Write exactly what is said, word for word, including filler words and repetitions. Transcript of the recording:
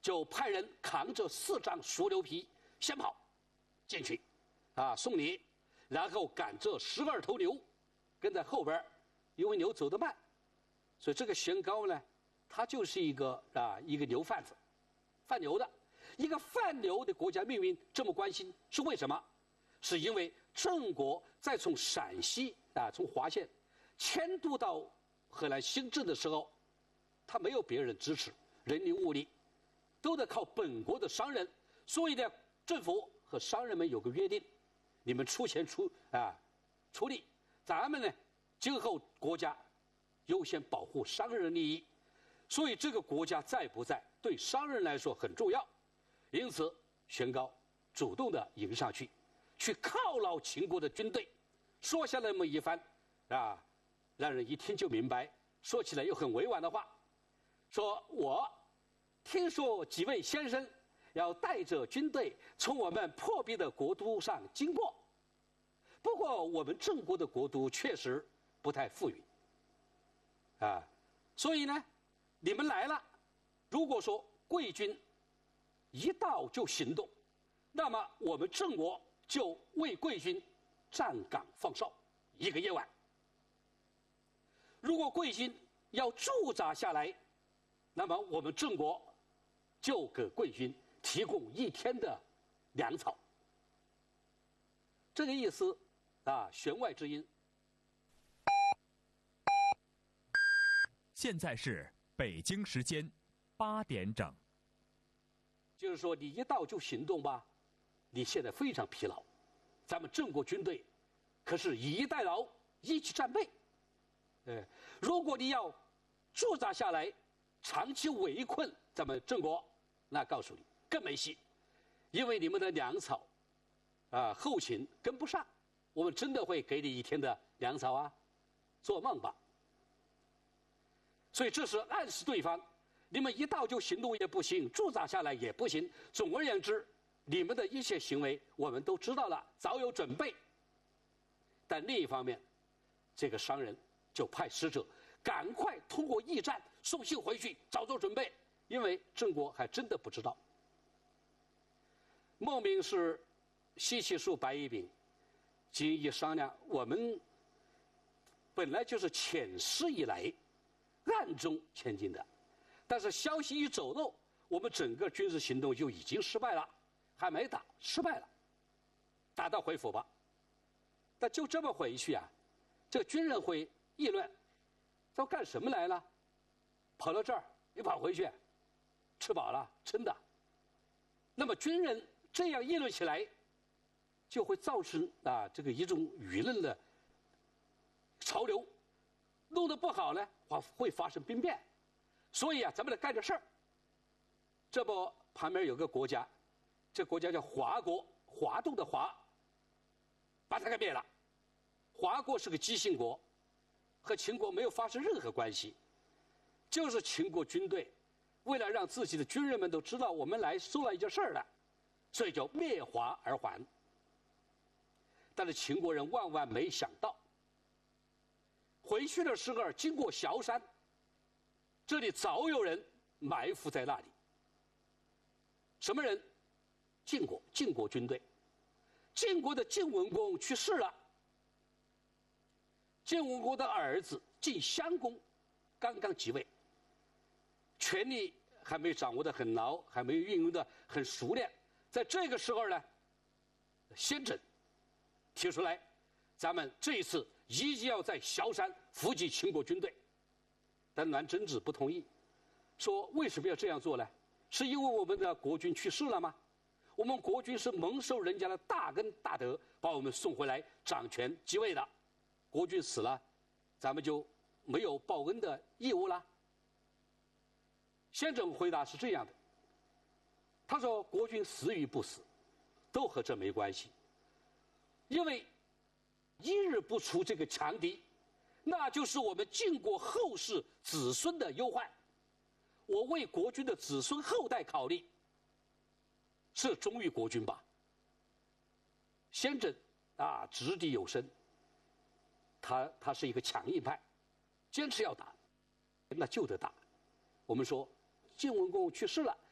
就派人扛着四张熟牛皮先跑进去，啊，送礼，然后赶着十二头牛跟在后边，因为牛走得慢，所以这个宣高呢，他就是一个啊一个牛贩子，贩牛的。一个贩牛的国家命运这么关心，是为什么？是因为郑国在从陕西啊，从华县迁都到河南新郑的时候，他没有别人支持，人力物力都得靠本国的商人。所以呢，政府和商人们有个约定，你们出钱出啊出力，咱们呢今后国家优先保护商人利益。所以这个国家在不在，对商人来说很重要。因此，宣高主动的迎上去，去犒劳秦国的军队，说下那么一番啊，让人一听就明白，说起来又很委婉的话，说我听说几位先生要带着军队从我们破壁的国都上经过，不过我们郑国的国都确实不太富裕，啊，所以呢，你们来了，如果说贵军一到就行动，那么我们郑国就为贵军站岗放哨一个夜晚。如果贵军要驻扎下来，那么我们郑国就给贵军提供一天的粮草。这个意思啊，弦外之音。 现在是北京时间八点整。 就是说，你一到就行动吧，你现在非常疲劳。咱们郑国军队可是以逸待劳，一起战备。呃，如果你要驻扎下来，长期围困咱们郑国，那告诉你更没戏，因为你们的粮草啊后勤跟不上，我们真的会给你一天的粮草啊？做梦吧！所以这是暗示对方。你们一到就行动也不行，驻扎下来也不行。总而言之，你们的一切行为我们都知道了，早有准备。但另一方面，这个商人就派使者赶快通过驿站送信回去，早做准备，因为郑国还真的不知道。孟明是西岐树白乙丙，经一商量，我们本来就是遣师以来暗中前进的。但是消息一走漏，我们整个军事行动就已经失败了，还没打，失败了，打道回府吧。但就这么回去啊，这个军人会议论，他干什么来了？跑到这儿又跑回去，吃饱了撑的。那么军人这样议论起来，就会造成啊这个一种舆论的潮流，弄得不好呢，会发生兵变。所以啊，咱们得干这事儿。这不，旁边有个国家，这国家叫华国，华东的华，把它给灭了。华国是个姬姓国，和秦国没有发生任何关系，就是秦国军队为了让自己的军人们都知道我们来做了一件事儿了，所以就灭华而还。但是秦国人万万没想到，回去的时候经过崤山。这里早有人埋伏在那里。什么人？晋国，晋国军队。晋国的晋文公去世了，晋文公的儿子晋襄公刚刚即位，权力还没掌握得很牢，还没有运用得很熟练。在这个时候呢，先轸提出来，咱们这一次一定要在崤山伏击秦国军队。但栾贞子不同意，说为什么要这样做呢？是因为我们的国君去世了吗？我们国君是蒙受人家的大恩大德，把我们送回来掌权即位的，国君死了，咱们就没有报恩的义务了。先轸回答是这样的，他说国君死与不死，都和这没关系，因为一日不除这个强敌，那就是我们晋国后世子孙的忧患。我为国君的子孙后代考虑，是忠于国君吧。先轸啊，掷地有声，他他是一个强硬派，坚持要打，那就得打。我们说晋文公去世了，